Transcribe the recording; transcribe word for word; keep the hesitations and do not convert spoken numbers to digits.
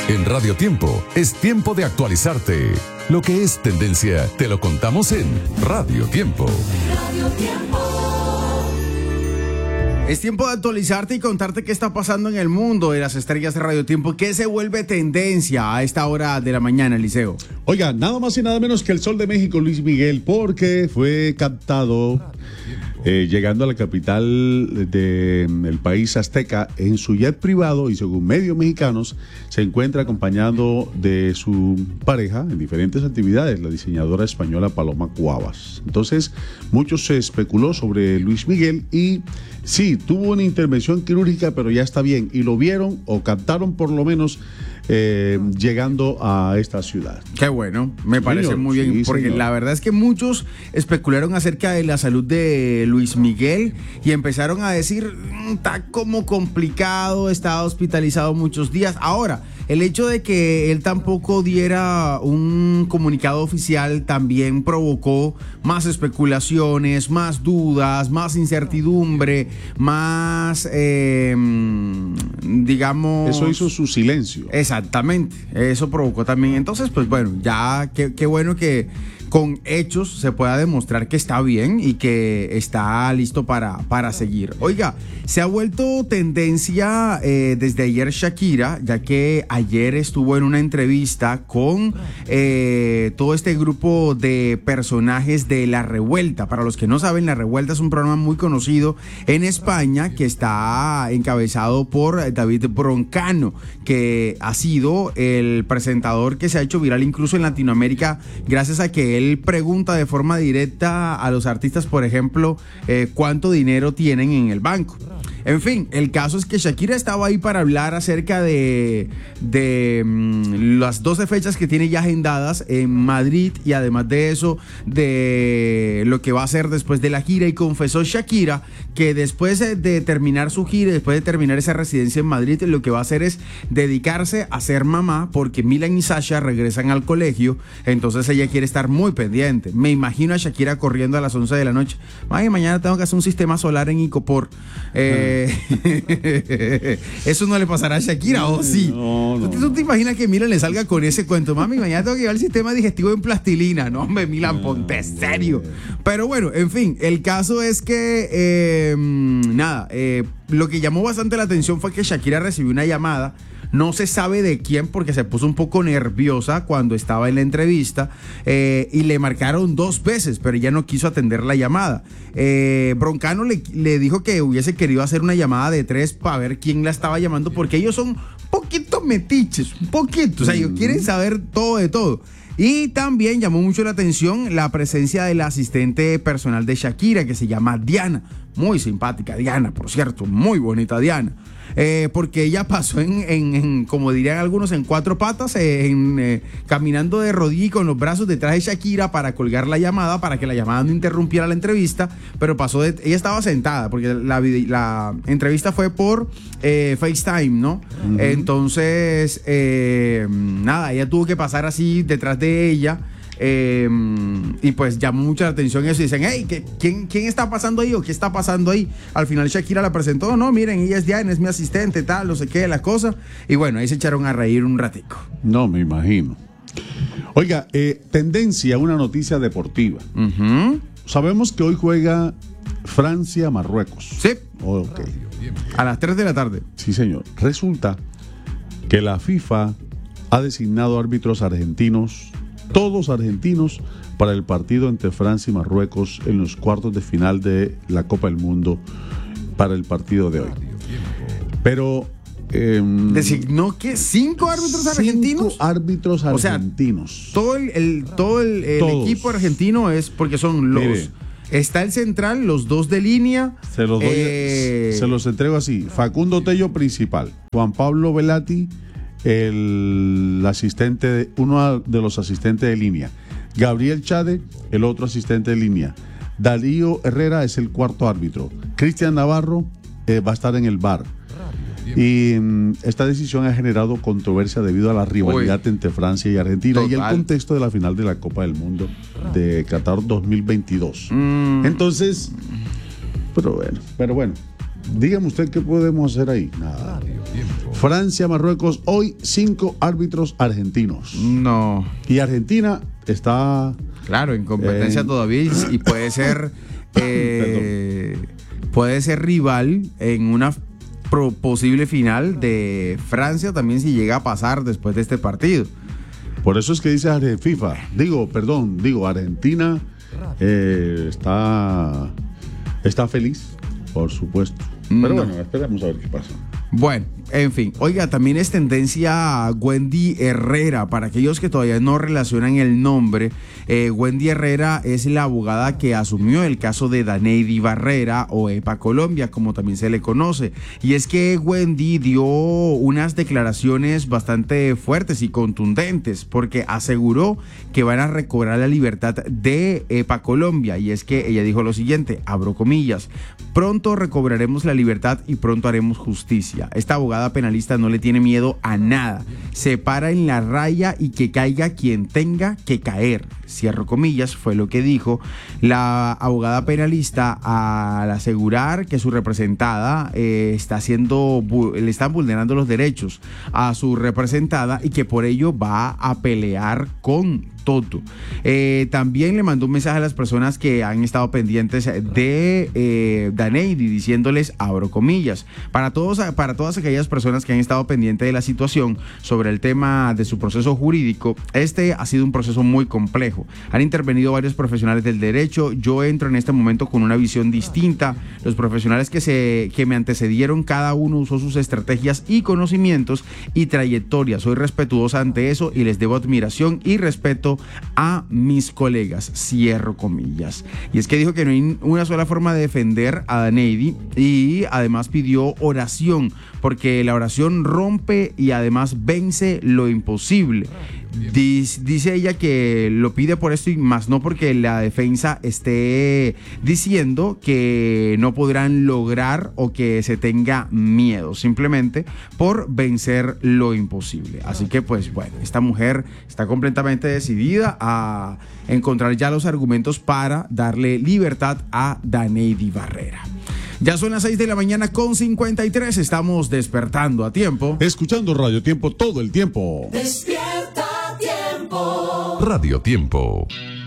En Radio Tiempo es tiempo de actualizarte. Lo que es tendencia te lo contamos en Radio Tiempo. Radio Tiempo. Es tiempo de actualizarte y contarte qué está pasando en el mundo de las estrellas de Radio Tiempo, que se vuelve tendencia a esta hora de la mañana, Eliseo. Oiga, nada más y nada menos que el Sol de México, Luis Miguel, porque fue captado eh, llegando a la capital del país azteca en su jet privado y según medios mexicanos se encuentra acompañado de su pareja en diferentes actividades, la diseñadora española Paloma Cuevas. Entonces, mucho se especuló sobre Luis Miguel y sí, tuvo una intervención quirúrgica, pero ya está bien. Y lo vieron o captaron por lo menos eh, llegando a esta ciudad. Qué bueno, me parece Señor, muy bien, sí, porque señor. la verdad es que muchos especularon acerca de la salud de Luis Miguel y empezaron a decir, "Mm, está como complicado, está hospitalizado muchos días". Ahora, el hecho de que él tampoco diera un comunicado oficial también provocó más especulaciones, más dudas, más incertidumbre, más, eh, digamos... Eso hizo su silencio. Exactamente, eso provocó también. Entonces, pues bueno, ya qué, qué bueno que con hechos se pueda demostrar que está bien y que está listo para, para seguir. Oiga, se ha vuelto tendencia eh, desde ayer Shakira, ya que ayer estuvo en una entrevista con eh, todo este grupo de personajes de La Revuelta. Para los que no saben, La Revuelta es un programa muy conocido en España que está encabezado por David Broncano, que ha sido el presentador que se ha hecho viral incluso en Latinoamérica gracias a que él pregunta de forma directa a los artistas, por ejemplo, eh, cuánto dinero tienen en el banco. En fin, el caso es que Shakira estaba ahí para hablar acerca de, de um, las doce fechas que tiene ya agendadas en Madrid y además de eso, de lo que va a hacer después de la gira, y confesó Shakira que después de terminar su gira, después de terminar esa residencia en Madrid, lo que va a hacer es dedicarse a ser mamá, porque Milan y Sasha regresan al colegio, entonces ella quiere estar muy pendiente. Me imagino a Shakira corriendo a las once de la noche. Ay, mañana tengo que hacer un sistema solar en Icopor. Eh, eso no le pasará a Shakira, ¿o sí? No, no, ¿Tú, ¿Tú te imaginas que Milan le salga con ese cuento? Mami, mañana tengo que llevar el sistema digestivo en plastilina. No, hombre, Milan, ponte serio. Pero bueno, en fin, el caso es que, eh, nada, eh, lo que llamó bastante la atención fue que Shakira recibió una llamada. No se sabe de quién porque se puso un poco nerviosa cuando estaba en la entrevista eh, y le marcaron dos veces, pero ella no quiso atender la llamada. Eh, Broncano le, le dijo que hubiese querido hacer una llamada de tres para ver quién la estaba llamando, porque ellos son un poquito metiches, un poquito, o sea, ellos quieren saber todo de todo. Y también llamó mucho la atención la presencia de la asistente personal de Shakira, que se llama Diana. Muy simpática Diana, por cierto, muy bonita Diana. Eh, porque ella pasó en, en, en, como dirían algunos, en cuatro patas, eh, en, eh, caminando de rodillas y con los brazos detrás de Shakira para colgar la llamada, para que la llamada no interrumpiera la entrevista, pero pasó de, ella estaba sentada, porque la, la entrevista fue por eh, FaceTime, ¿no? Uh-huh. Entonces, eh, nada, ella tuvo que pasar así detrás de ella. Eh, y pues llamó mucha la atención eso y dicen, hey, ¿qué, quién, ¿quién está pasando ahí o qué está pasando ahí? Al final Shakira la presentó, no, miren, ella es Diana, es mi asistente, tal, no sé qué, la cosa. Y bueno, ahí se echaron a reír un ratico. No, me imagino. Oiga, eh, tendencia a una noticia deportiva. Uh-huh. Sabemos que hoy juega Francia-Marruecos. Sí. Oh, okay. A las tres de la tarde. Sí, señor. Resulta que la FIFA ha designado árbitros argentinos, todos argentinos, para el partido entre Francia y Marruecos en los cuartos de final de la Copa del Mundo para el partido de hoy. Pero eh, designó que cinco árbitros cinco argentinos. árbitros argentinos. O sea, todo el, el todo el, el equipo argentino es porque son los. Mire, está el central, los dos de línea. Se los doy, eh, se los entrego así: Facundo Tello, principal; Juan Pablo Velati, el asistente, de, uno de los asistentes de línea; Gabriel Chade, el otro asistente de línea; Darío Herrera es el cuarto árbitro; Cristian Navarro eh, va a estar en el V A R. Y um, esta decisión ha generado controversia debido a la rivalidad Uy. entre Francia y Argentina. Total. Y el contexto de la final de la Copa del Mundo de Qatar dos mil veintidós. Mm. Entonces, pero bueno, pero bueno. dígame usted qué podemos hacer ahí. Nada. Francia, Marruecos, hoy cinco árbitros argentinos. No. Y Argentina está... Claro, en competencia eh, todavía y, y puede ser eh, puede ser rival en una pro- posible final de Francia también si llega a pasar después de este partido. Por eso es que dice Arge- FIFA, digo, perdón, digo, Argentina eh, está, está feliz, por supuesto. Pero No. bueno, esperemos a ver qué pasa. Bueno, en fin, oiga, también es tendencia Wendy Herrera, para aquellos que todavía no relacionan el nombre. eh, Wendy Herrera es la abogada que asumió el caso de Daneidy Barrera o EPA Colombia, como también se le conoce. Y es que Wendy dio unas declaraciones bastante fuertes y contundentes, porque aseguró que van a recobrar la libertad de EPA Colombia. Y es que ella dijo lo siguiente, abro comillas, pronto recobraremos la libertad y pronto haremos justicia. Esta abogada penalista no le tiene miedo a nada. Se para en la raya y que caiga quien tenga que caer. Cierro comillas, fue lo que dijo la abogada penalista al asegurar que su representada eh, está haciendo, le están vulnerando los derechos a su representada y que por ello va a pelear con todo. Eh, también le mandó un mensaje a las personas que han estado pendientes de eh, Daneidy, diciéndoles, abro comillas, para todos, para todas aquellas personas que han estado pendientes de la situación sobre el tema de su proceso jurídico. Este ha sido un proceso muy complejo. Han intervenido varios profesionales del derecho. Yo entro en este momento con una visión distinta. Los profesionales que, se, que me antecedieron, cada uno usó sus estrategias y conocimientos y trayectoria. Soy respetuosa ante eso y les debo admiración y respeto a mis colegas, cierro comillas. Y es que dijo que no hay una sola forma de defender a Daneidy y además pidió oración, porque la oración rompe y además vence lo imposible. Dice, dice ella que lo pide por esto y más no porque la defensa esté diciendo que no podrán lograr o que se tenga miedo, simplemente por vencer lo imposible. Así que pues bueno, esta mujer está completamente decidida a encontrar ya los argumentos para darle libertad a Daneidy Barrera. Ya son las seis de la mañana con cincuenta y tres, estamos despertando a tiempo. Escuchando Radio Tiempo todo el tiempo. Despierta Tiempo. Radio Tiempo.